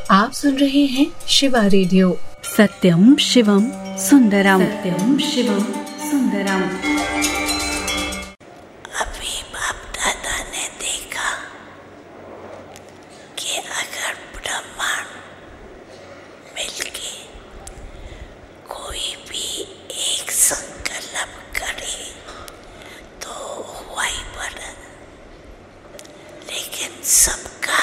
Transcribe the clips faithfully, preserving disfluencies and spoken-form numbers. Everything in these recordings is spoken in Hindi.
आप सुन रहे हैं शिवा रेडियो। सत्यम शिवम सुंदरम, सत्यम शिवम सुंदरम। अभी बाप दादा ने देखा कि अगर ब्रह्मांड मिलके कोई भी एक संकल्प करे तो वही बने, लेकिन सबका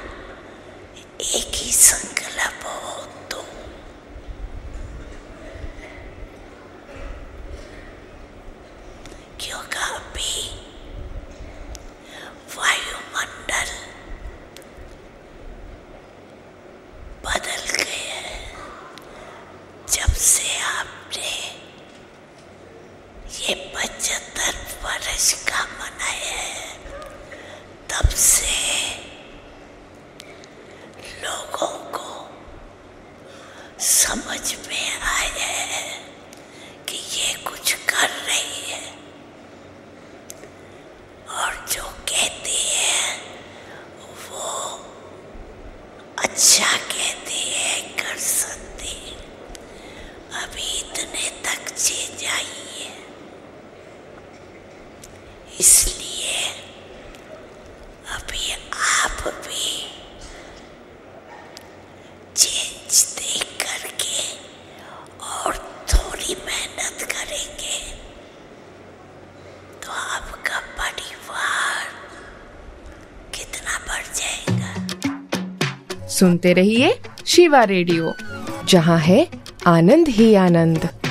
एक ही संकल्प हो तो क्योंकि अभी वायुमंडल बदल गए हैं। जब से आपने ये पचहत्तर वर्ष का मनाया है, तब से लोगों को समझ में आया है कि ये कुछ कर रही है, और जो कहती है वो अच्छा कहती है, कर सकती। अभी इतने तक चेंज आई है, इसलिए अभी आप भी चेंज देख करके और थोड़ी मेहनत करेंगे तो आपका परिवार कितना बढ़ जाएगा। सुनते रहिए शिवा रेडियो, जहाँ है आनंद ही आनंद।